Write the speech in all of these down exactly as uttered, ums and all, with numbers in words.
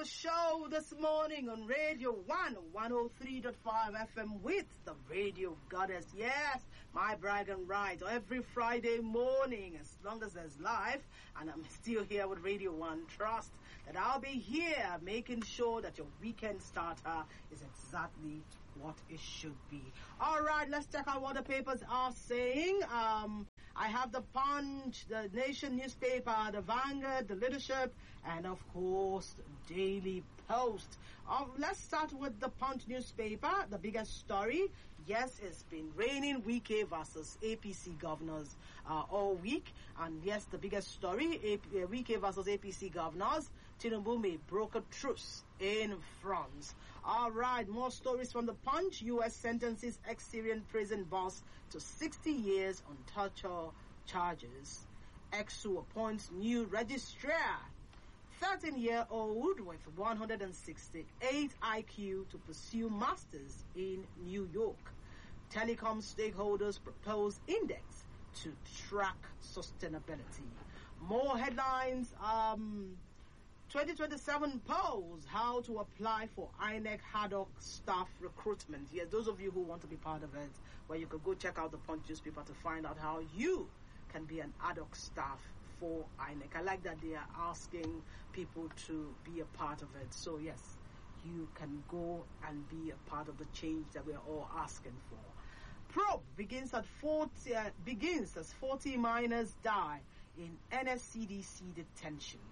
breakfast show this morning on Radio one, one oh three point five F M with the Radio Goddess. Yes, my brag and ride every Friday morning as long as there's life, and I'm still here with Radio one. Trust that I'll be here making sure that your weekend starter is exactly what it should be. All right, let's check out what the papers are saying. Um, I have the Punch, the Nation newspaper, the Vanguard, the Leadership, and of course, the Daily Post. Um, let's start with the Punch newspaper. The biggest story, yes, it's been raining Wike versus A P C governors uh, all week. And yes, the biggest story, A P, uh, Wike versus A P C governors, Tinubu may broker truce in France. All right, more stories from the Punch. U S sentences ex-Syrian prison boss to sixty years on torture charges. X U appoints new registrar. thirteen-year-old with one hundred sixty-eight I Q to pursue masters in New York. Telecom stakeholders propose index to track sustainability. More headlines. Um... twenty twenty-seven polls, how to apply for I N E C ad hoc staff recruitment. Yes, those of you who want to be part of it, where you could go check out the Punch newspaper to find out how you can be an ad hoc staff for I N E C. I like that they are asking people to be a part of it. So yes, you can go and be a part of the change that we are all asking for. Probe begins at forty, uh, begins as forty miners die in N S C D C detention.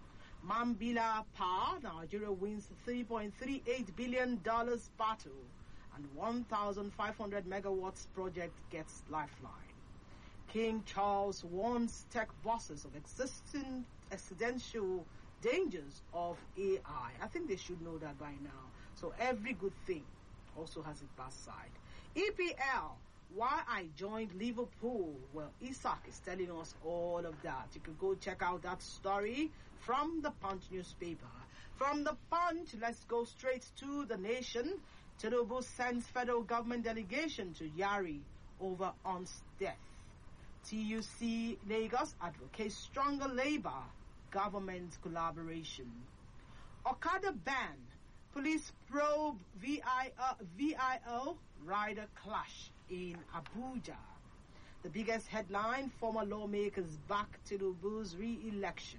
Mambila Power, Nigeria wins three point three eight billion dollars battle, and one thousand five hundred megawatts project gets lifeline. King Charles warns tech bosses of existing existential dangers of A I. I think they should know that by now. So every good thing also has its bad side. E P L, why I joined Liverpool. Well, Isaac is telling us all of that. You can go check out that story from the Punch newspaper. From the Punch, let's go straight to the Nation. Tinubu sends federal government delegation to Yari over On's death. T U C Lagos advocates stronger labor government collaboration. Okada ban. Police probe V I O, V I O rider clash in Abuja. The biggest headline, former lawmakers back Tinubu's re-election.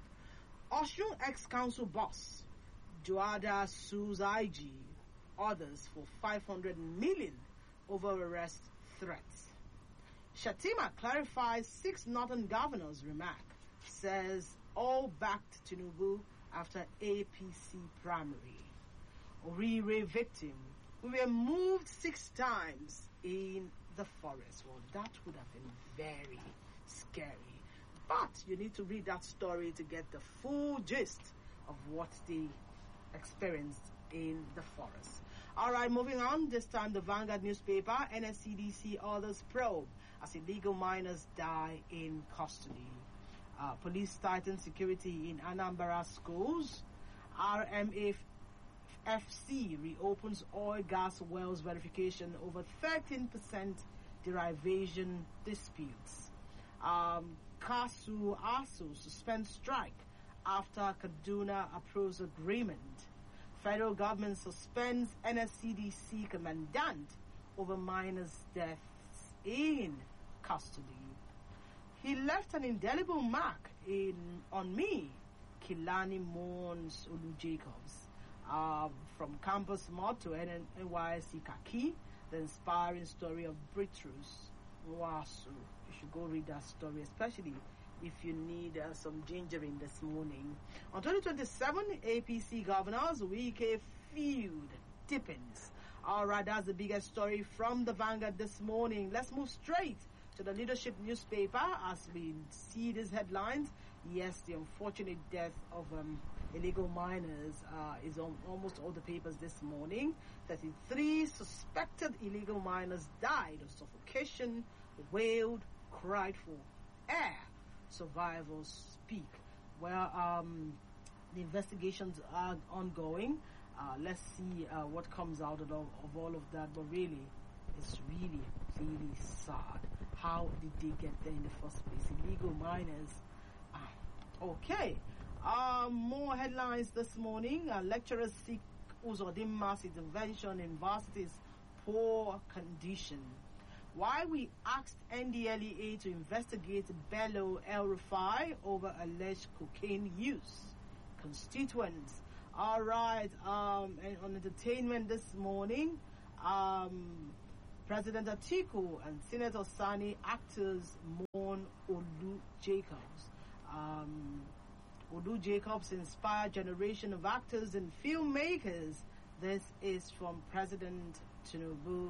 Osun ex-council boss, Joada sues I G, others for five hundred million over arrest threats. Shatima clarifies six northern governors' remark, says all backed Tinubu after A P C primary. Orire victim, we were moved six times in the forest. Well, that would have been very scary. But you need to read that story to get the full gist of what they experienced in the forest. All right, moving on. This time, the Vanguard newspaper, N S C D C orders probe as illegal miners die in custody. Uh, police tighten security in Anambra schools. R M A F C reopens oil gas wells verification over thirteen percent derivation disputes. Um, Kasu Asu suspends strike after Kaduna approves agreement. Federal government suspends N S C D C commandant over miners' deaths in custody. He left an indelible mark in on me, Kilani mourns Olu Jacobs. Uh, from campus mod to N Y S C Kaki, the inspiring story of Britrus Nwasu. You should go read that story, especially if you need uh, some gingering this morning. On twenty twenty-seven, A P C governors, Wike feud deepens. All right, that's the biggest story from the Vanguard this morning. Let's move straight to the Leadership newspaper as we see these headlines. Yes, the unfortunate death of um, illegal miners uh, is on almost all the papers this morning. thirty-three suspected illegal miners died of suffocation, wailed, cried for air. Survivors speak. Well, um, the investigations are ongoing. Uh, let's see uh, what comes out of, of all of that. But really, it's really, really sad. How did they get there in the first place? Illegal miners. Ah, okay. Um, more headlines this morning. Uh, lecturers seek Uzodin mass intervention in varsity's poor condition. Why we asked N D L E A to investigate Bello El-Rufai over alleged cocaine use. Constituents. All right. Um, and on entertainment this morning, um, President Atiku and Senator Sani actors mourn Olu Jacobs. Um, Olu Jacobs inspired generation of actors and filmmakers. This is from President Tinubu.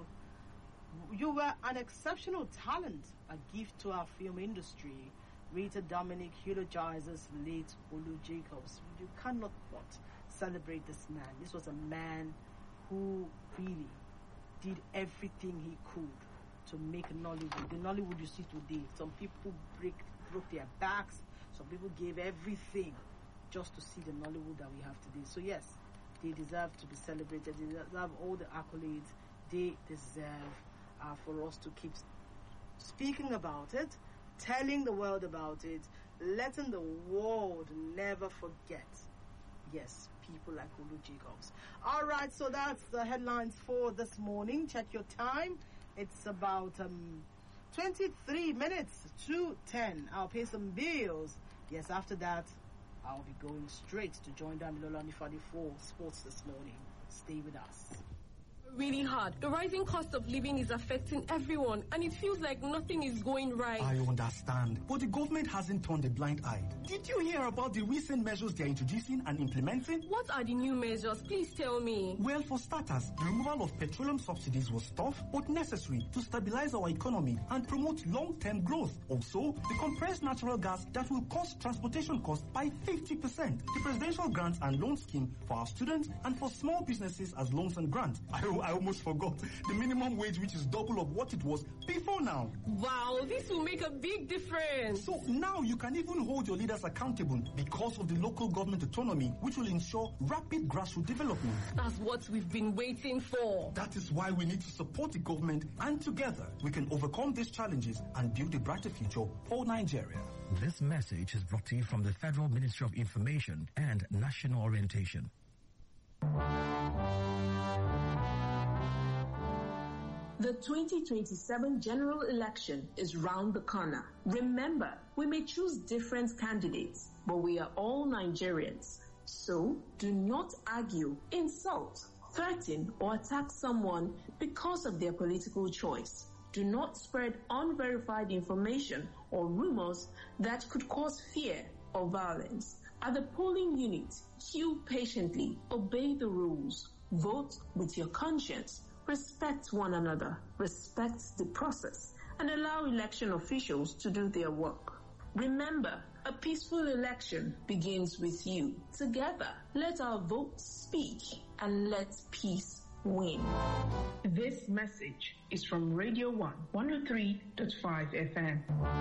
You were an exceptional talent, a gift to our film industry. Rita Dominic eulogizes late Olu Jacobs. You cannot but celebrate this man. This was a man who really did everything he could to make Nollywood. The Nollywood you see today, some people break, broke their backs. Some people gave everything just to see the Nollywood that we have today. So yes, they deserve to be celebrated. They deserve all the accolades they deserve uh, for us to keep speaking about it, telling the world about it, letting the world never forget. Yes, people like Olu Jacobs. All right, so that's the headlines for this morning. Check your time. It's about um, twenty-three minutes to ten. I'll pay some bills. Yes, after that, I'll be going straight to join Damilola Nifadi for sports this morning. Stay with us. Really hard. The rising cost of living is affecting everyone, and it feels like nothing is going right. I understand, but the government hasn't turned a blind eye. Did you hear about the recent measures they are introducing and implementing? What are the new measures? Please tell me. Well, for starters, the removal of petroleum subsidies was tough but necessary to stabilize our economy and promote long-term growth. Also, the compressed natural gas that will cut transportation costs by fifty percent. The presidential grants and loan scheme for our students and for small businesses as loans and grants. I I almost forgot. The minimum wage, which is double of what it was before now. Wow, this will make a big difference. So now you can even hold your leaders accountable because of the local government autonomy, which will ensure rapid grassroots development. That's what we've been waiting for. That is why we need to support the government, and together we can overcome these challenges and build a brighter future for Nigeria. This message is brought to you from the Federal Ministry of Information and National Orientation. The twenty twenty-seven general election is round the corner. Remember, we may choose different candidates, but we are all Nigerians. So, do not argue, insult, threaten, or attack someone because of their political choice. Do not spread unverified information or rumors that could cause fear or violence. At the polling unit, queue patiently, obey the rules, vote with your conscience, respect one another, respect the process, and allow election officials to do their work. Remember, a peaceful election begins with you. Together, let our votes speak and let peace win. This message is from Radio one, one oh three point five F M.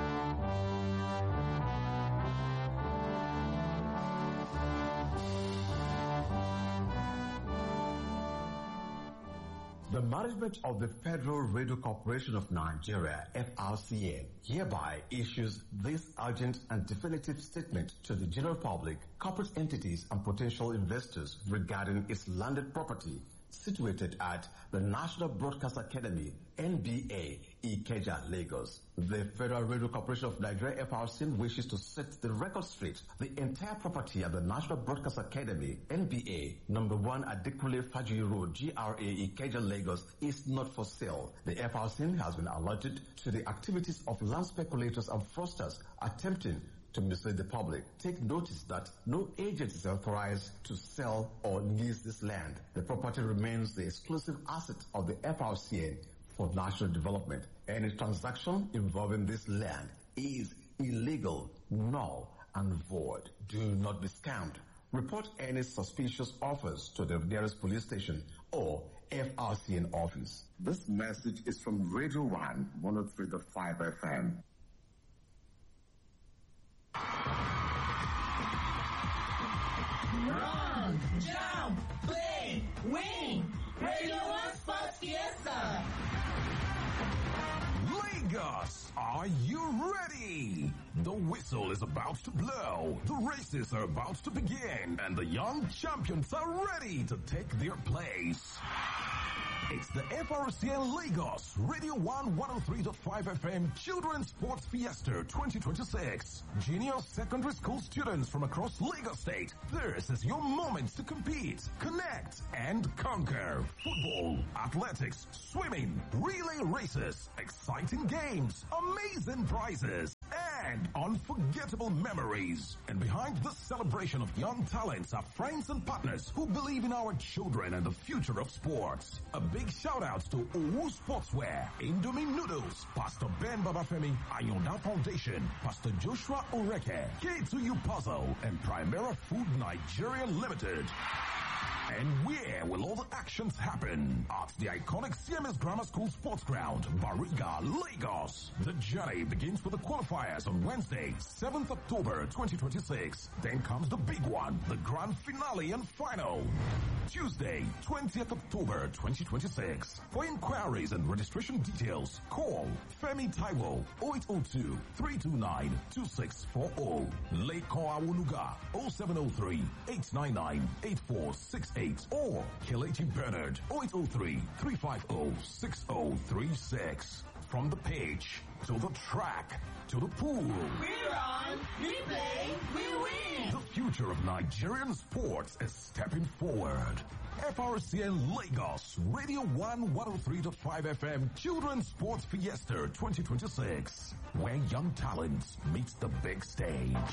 The management of the Federal Radio Corporation of Nigeria, F R C N, hereby issues this urgent and definitive statement to the general public, corporate entities, and potential investors regarding its landed property situated at the National Broadcast Academy, N B A, Ikeja, Lagos. The Federal Radio Corporation of Nigeria, F R C N, wishes to set the record straight. The entire property at the National Broadcast Academy, N B A, number one Adekunle Fajuyi Road, G R A, Ikeja, Lagos, is not for sale. The F R C N has been alerted to the activities of land speculators and fraudsters attempting to mislead the public. Take notice that no agent is authorized to sell or lease this land. The property remains the exclusive asset of the F R C N for national development. Any transaction involving this land is illegal, null, and void. Do not be scammed. Report any suspicious offers to the nearest police station or F R C N office. This message is from Radio one, one oh three point five F M. Run, jump, play, win! Radio one Sports Fiesta! Lagos, are you ready? The whistle is about to blow. The races are about to begin. And the young champions are ready to take their place. It's the F R C N Lagos Radio one one oh three point five F M Children's Sports Fiesta twenty twenty-six. Junior secondary school students from across Lagos State. This is your moment to compete, connect, and conquer. Football, athletics, swimming, relay races, exciting games, amazing prizes, and unforgettable memories. And behind this celebration of young talents are friends and partners who believe in our children and the future of sports. A big shout out to Owu Sportswear, Indomie Noodles, Pastor Ben Babafemi, Ayonda Foundation, Pastor Joshua Oreke, K two U Puzzle, and Primera Food Nigeria Limited. And where will all the actions happen? At the iconic C M S Grammar School Sports Ground, Bariga, Lagos. The journey begins with the qualifiers on Wednesday, seventh October twenty twenty-six. Then comes the big one, the grand finale and final. Tuesday, twentieth October twenty twenty-six. For inquiries and registration details, call Femi Taiwo oh eight oh two, three two nine, two six four oh. Leko Awunuga oh seven oh three, eight nine nine, eight four six eight or Kelechi Bernard oh eight oh three, three five oh, six oh three six. From the pitch to the track to the pool. We run, we play, we win. The future of Nigerian sports is stepping forward. F R C N Lagos Radio one one oh three point five F M Children's Sports Fiesta twenty twenty-six, where young talents meet the big stage.